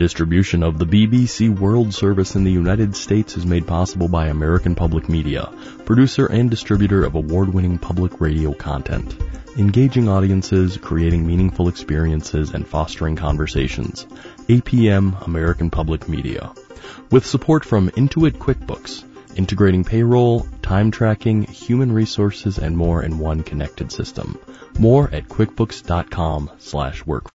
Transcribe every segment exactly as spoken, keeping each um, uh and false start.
Distribution of the B B C World Service in the United States is made possible by American Public Media, producer and distributor of award-winning public radio content, engaging audiences, creating meaningful experiences, and fostering conversations. A P M American Public Media. With support from Intuit QuickBooks, integrating payroll, time tracking, human resources, and more in one connected system. More at quickbooks.com slash work.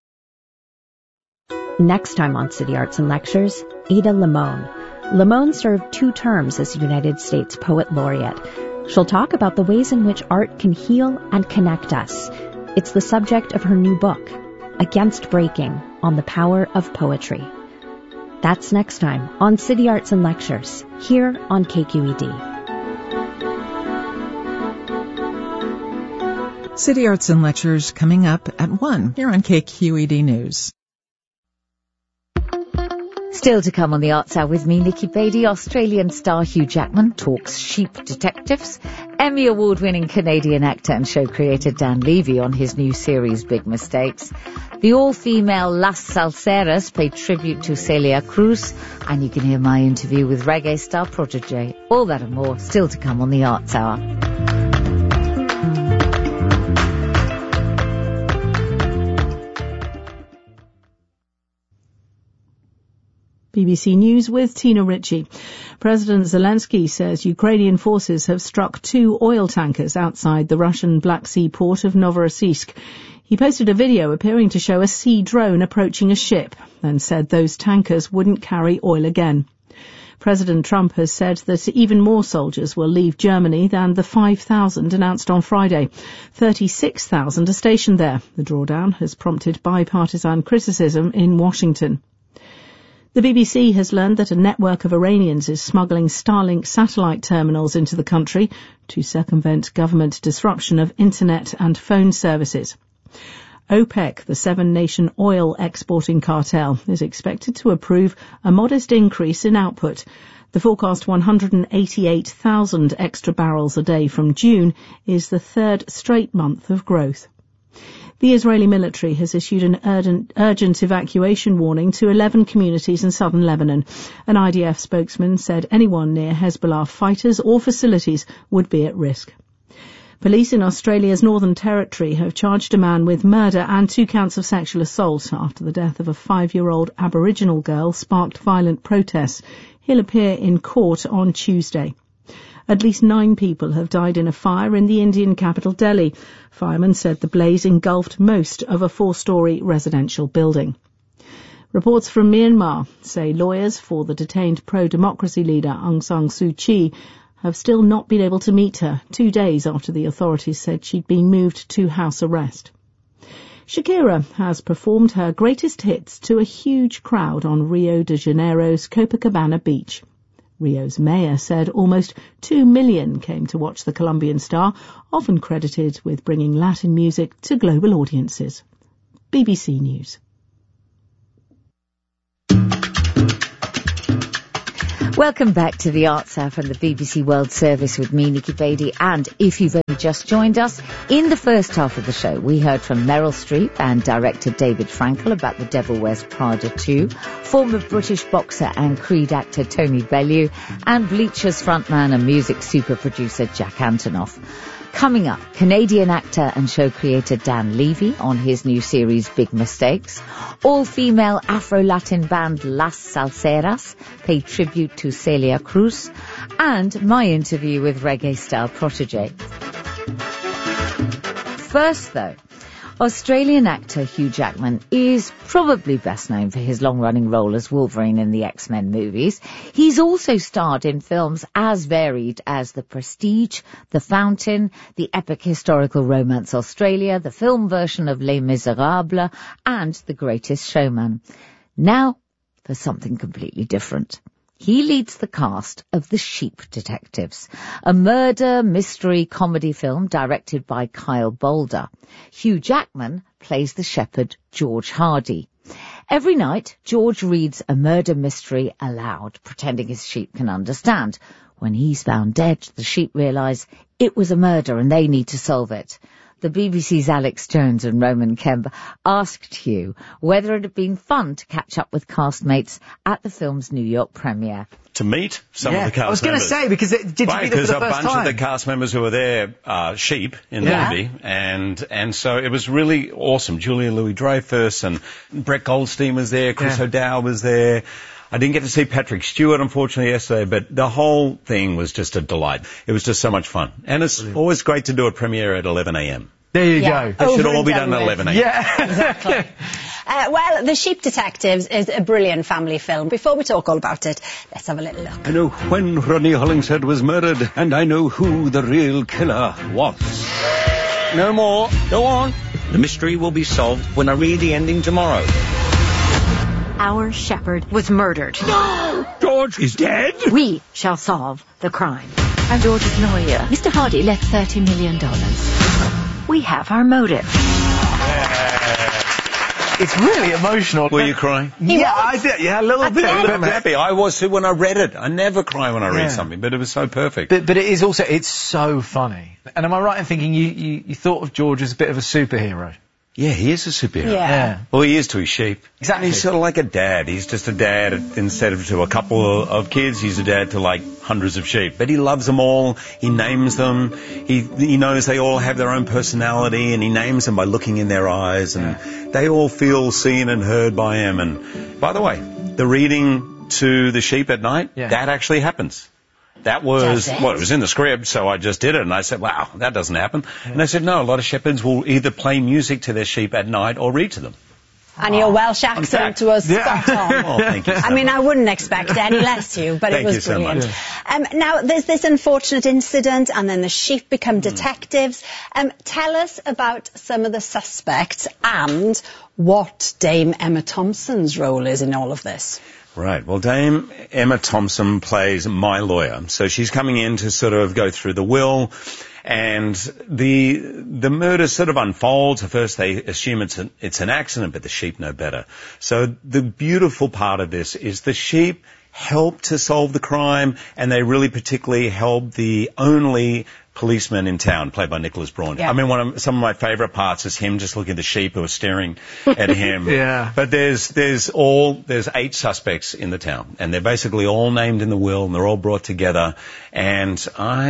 Next time on City Arts and Lectures, Ada Limon. Limon served two terms as United States Poet Laureate. She'll talk about the ways in which art can heal and connect us. It's the subject of her new book, Against Breaking, on the Power of Poetry. That's next time on City Arts and Lectures, here on K Q E D. City Arts and Lectures coming up at one here on K Q E D News. Still to come on the Arts Hour with me, Nikki Beattie. Australian star Hugh Jackman talks Sheep Detectives. Emmy Award-winning Canadian actor and show creator Dan Levy on his new series Big Mistakes. The all-female Las Salseras pay tribute to Celia Cruz. And you can hear my interview with reggae star Protege. All that and more still to come on the Arts Hour. B B C News with Tina Ritchie. President Zelensky says Ukrainian forces have struck two oil tankers outside the Russian Black Sea port of Novorossiysk. He posted a video appearing to show a sea drone approaching a ship and said those tankers wouldn't carry oil again. President Trump has said that even more soldiers will leave Germany than the five thousand announced on Friday. thirty-six thousand are stationed there. The drawdown has prompted bipartisan criticism in Washington. The B B C has learned that a network of Iranians is smuggling Starlink satellite terminals into the country to circumvent government disruption of internet and phone services. OPEC, the seven-nation oil exporting cartel, is expected to approve a modest increase in output. The forecast one hundred eighty-eight thousand extra barrels a day from June is the third straight month of growth. The Israeli military has issued an urgent, urgent evacuation warning to eleven communities in southern Lebanon. An I D F spokesman said anyone near Hezbollah fighters or facilities would be at risk. Police in Australia's Northern Territory have charged a man with murder and two counts of sexual assault after the death of a five-year-old Aboriginal girl sparked violent protests. He'll appear in court on Tuesday. At least nine people have died in a fire in the Indian capital Delhi. Firemen said the blaze engulfed most of a four-storey residential building. Reports from Myanmar say lawyers for the detained pro-democracy leader Aung San Suu Kyi have still not been able to meet her, two days after the authorities said she'd been moved to house arrest. Shakira has performed her greatest hits to a huge crowd on Rio de Janeiro's Copacabana beach. Rio's mayor said almost two million came to watch the Colombian star, often credited with bringing Latin music to global audiences. B B C News. Welcome back to the Arts Hour from the B B C World Service with me, Nikki Beattie. And if you've only just joined us, in the first half of the show, we heard from Meryl Streep and director David Frankel about The Devil Wears Prada two, former British boxer and Creed actor Tony Bellew, and Bleachers frontman and music super producer Jack Antonoff. Coming up, Canadian actor and show creator Dan Levy on his new series Big Mistakes. All-female Afro-Latin band Las Salseras pay tribute to Celia Cruz. And my interview with reggae star Protege. First, though, Australian actor Hugh Jackman is probably best known for his long-running role as Wolverine in the X-Men movies. He's also starred in films as varied as The Prestige, The Fountain, the epic historical romance Australia, the film version of Les Miserables, and The Greatest Showman. Now for something completely different. He leads the cast of The Sheep Detectives, a murder mystery comedy film directed by Kyle Boulder. Hugh Jackman plays the shepherd George Hardy. Every night, George reads a murder mystery aloud, pretending his sheep can understand. When he's found dead, the sheep realise it was a murder and they need to solve it. the B B C's Alex Jones and Roman Kemp asked Hugh whether it had been fun to catch up with castmates at the film's New York premiere. To meet some yeah. of the cast members. I was going to say, because it, did right, you meet them for the because a first bunch time? of the cast members who were there are sheep in the Yeah. movie, and and so it was really awesome. Julia Louis-Dreyfus and Brett Goldstein was there, Chris Yeah. O'Dowd was there. I didn't get to see Patrick Stewart, unfortunately, yesterday, but the whole thing was just a delight. It was just so much fun. And it's Brilliant. always great to do a premiere at eleven a.m. There you Yeah. go. It should Over all and be done done at with. eleven a.m. Yeah. Exactly. Uh, well, The Sheep Detectives is a brilliant family film. Before we talk all about it, let's have a little look. I know when Rodney Hollingshead was murdered, and I know who the real killer was. No more. Go on. The mystery will be solved when I read the ending tomorrow. Our shepherd was murdered. No! George is dead? We shall solve the crime. I'm George's lawyer. Mister Hardy left thirty million dollars. We have our motive. It's really emotional. Were you crying? Yeah, I did. Yeah, a little bit. A A little bit. happy. I was too when I read it. I never cry when I read Yeah. something, but it was so perfect. But, but it is also, it's so funny. And am I right in thinking you, you, you thought of George as a bit of a superhero? Yeah, he is a superhero. Yeah. Yeah. Well, he is to his sheep. Exactly. He's sort of like a dad. He's just a dad instead of to a couple of kids. He's a dad to like hundreds of sheep. But he loves them all. He names them. He he knows they all have their own personality, and he names them by looking in their eyes, and they all feel seen and heard by him. And by the way, the reading to the sheep at night, Yeah. that actually happens. That was, Does it? well, it was in the script, so I just did it, and I said, wow, that doesn't happen. And they said, no, a lot of shepherds will either play music to their sheep at night or read to them. And your Welsh accent fact- was Yeah. spot on. Oh, thank you so I mean, much. I wouldn't expect any less you, but Thank it was you so brilliant. much. Um, now, there's this unfortunate incident, and then the sheep become Hmm. detectives. Um, tell us about some of the suspects and what Dame Emma Thompson's role is in all of this. Right. Well, Dame Emma Thompson plays my lawyer. So she's coming in to sort of go through the will, and the the murder sort of unfolds. At first they assume it's an, it's an accident, but the sheep know better. So the beautiful part of this is the sheep help to solve the crime, and they really particularly help the only policeman in town, played by Nicholas Braun. Yeah. I mean, one of some of my favourite parts is him just looking at the sheep who are staring at him. Yeah. But there's there's all there's eight suspects in the town, and they're basically all named in the will, and they're all brought together. And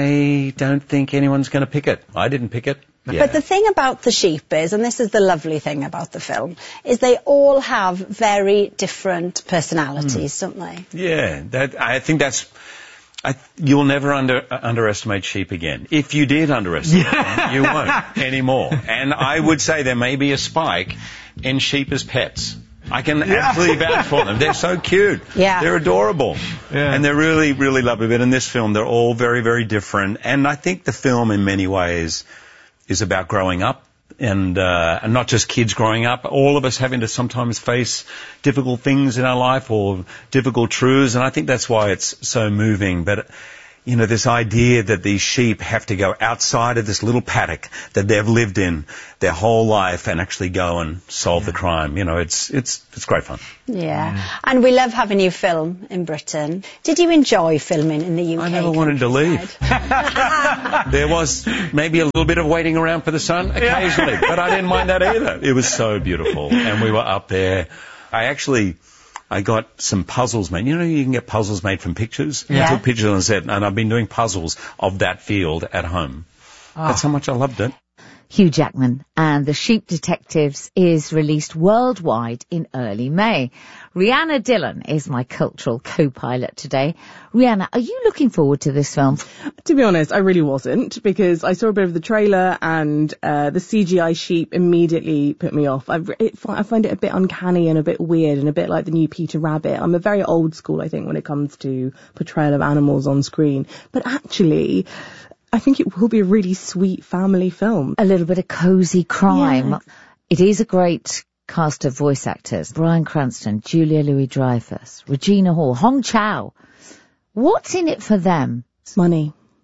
I don't think anyone's going to pick it. I didn't pick it. Yeah. But the thing about the sheep is, and this is the lovely thing about the film, is they all have very different personalities, don't they? Yeah, that I think that's. I, you'll never under, uh, underestimate sheep again. If you did underestimate them, you won't anymore. And I would say there may be a spike in sheep as pets. I can absolutely vouch for them. They're so cute. Yeah. They're adorable. Yeah. And they're really, really lovely. But in this film, they're all very, very different. And I think the film, in many ways, is about growing up. And, uh, and not just kids growing up, all of us having to sometimes face difficult things in our life or difficult truths. And I think that's why it's so moving. But, you know, this idea that these sheep have to go outside of this little paddock that they've lived in their whole life and actually go and solve the crime. You know, it's, it's, it's great fun. Yeah. And we love having you film in Britain. Did you enjoy filming in the U K? I never wanted to leave. countryside? There was maybe a little bit of waiting around for the sun occasionally, but I didn't mind that either. It was so beautiful. And we were up there. I actually, I got some puzzles made. You know, you can get puzzles made from pictures. Yeah. I took pictures and said, and I've been doing puzzles of that field at home. That's how much I loved it. Hugh Jackman and The Sheep Detectives is released worldwide in early May. Rihanna Dillon is my cultural co-pilot today. Rihanna, are you looking forward to this film? To be honest, I really wasn't, because I saw a bit of the trailer and uh, the C G I sheep immediately put me off. I, it, I find it a bit uncanny and a bit weird and a bit like the new Peter Rabbit. I'm a very old school, I think, when it comes to portrayal of animals on screen. But actually, I think it will be a really sweet family film. A little bit of cosy crime. Yeah. It is a great cast of voice actors. Bryan Cranston, Julia Louis-Dreyfus, Regina Hall, Hong Chow. What's in it for them? Money.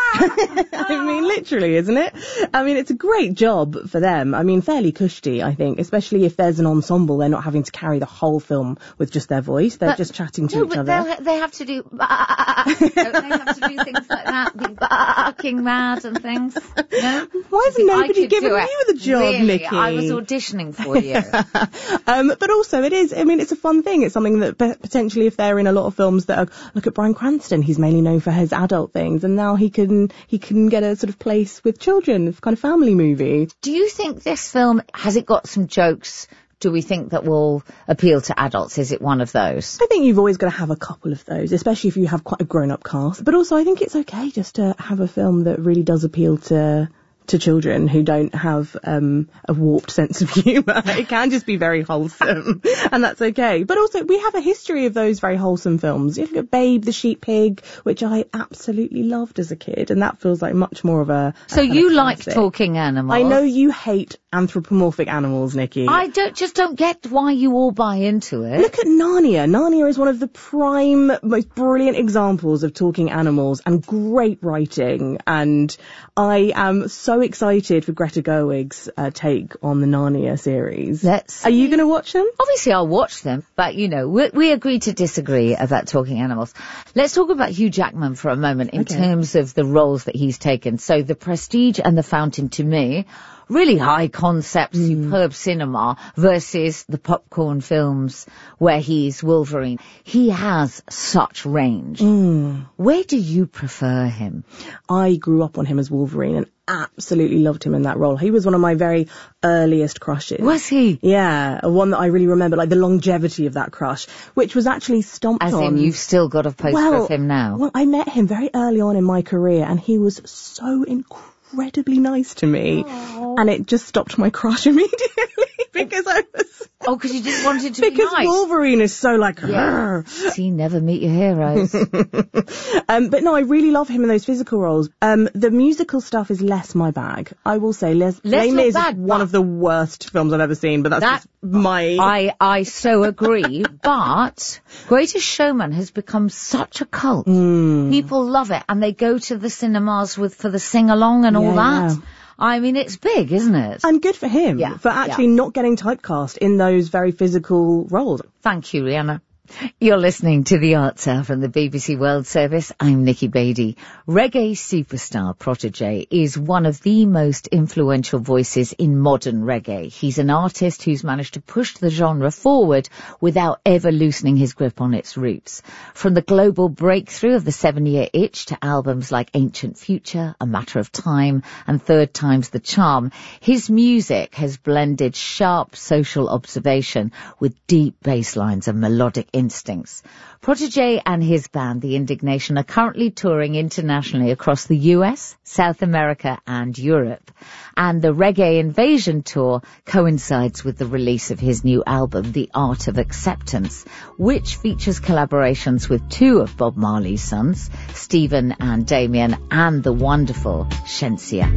I mean, literally, isn't it? I mean, it's a great job for them. I mean, fairly cushy, I think, especially if there's an ensemble. They're not having to carry the whole film with just their voice. They're but, just chatting to no, each but other. They have to do, don't they have to do things like that, be barking mad and things. No? Why isn't nobody giving you the job, really, Nikki? I was auditioning for you. um, but also, it is, I mean, it's a fun thing. It's something that potentially, if they're in a lot of films that are, look at Bryan Cranston, he's mainly known for his adult things, and now he can he can get a sort of place with children, kind of family movie. Do you think this film, has it got some jokes, do we think, that will appeal to adults? Is it one of those? I think you've always got to have a couple of those, especially if you have quite a grown-up cast. But also I think it's okay just to have a film that really does appeal to to children who don't have um, a warped sense of humour. It can just be very wholesome, and that's okay. But also, we have a history of those very wholesome films. You look at Babe the Sheep Pig, which I absolutely loved as a kid, and that feels like much more of a... a so you like classic. Talking animals? I know you hate anthropomorphic animals, Nikki. I don't just don't get why you all buy into it. Look at Narnia. Narnia is one of the prime, most brilliant examples of talking animals and great writing, and I am so excited for Greta Gerwig's uh, take on the Narnia series. Let's Are you going to watch them? Obviously I'll watch them, but you know, we, we agree to disagree about talking animals. Let's talk about Hugh Jackman for a moment in okay. terms of the roles that he's taken. So The Prestige and The Fountain, to me, really high concept, mm. superb cinema versus the popcorn films where he's Wolverine. He has such range. Mm. Where do you prefer him? I grew up on him as Wolverine and absolutely loved him in that role. He was one of my very earliest crushes. Was he? Yeah, one that I really remember, like the longevity of that crush, which was actually stomped As on. As in, you've still got a poster well, of him now? Well, I met him very early on in my career, and he was so incredible. incredibly nice to me. Aww. And it just stopped my crush immediately because I was... Oh, because you didn't want it to be because nice. Because Wolverine is so like... Yeah. See, never meet your heroes. um, but no, I really love him in those physical roles. Um, the musical stuff is less my bag. I will say Les, Les Mis is bad, one of the worst films I've ever seen, but that's that, just my... I, I so agree, but Greatest Showman has become such a cult. Mm. People love it, and they go to the cinemas with for the sing-along and yeah, all that. Yeah. I mean, it's big, isn't it? And good for him yeah, for actually yeah. not getting typecast in those very physical roles. Thank you, Rihanna. You're listening to The Arts Hour from the B B C World Service. I'm Nikki Beattie. Reggae superstar Protégé is one of the most influential voices in modern reggae. He's an artist who's managed to push the genre forward without ever loosening his grip on its roots. From the global breakthrough of the seven-year itch to albums like Ancient Future, A Matter of Time, and Third Time's the Charm, his music has blended sharp social observation with deep bass lines and melodic instincts. Protégé and his band, The Indignation, are currently touring internationally across the U S, South America and Europe. And the Reggae Invasion tour coincides with the release of his new album, The Art of Acceptance, which features collaborations with two of Bob Marley's sons, Stephen and Damien, and the wonderful Shenseea.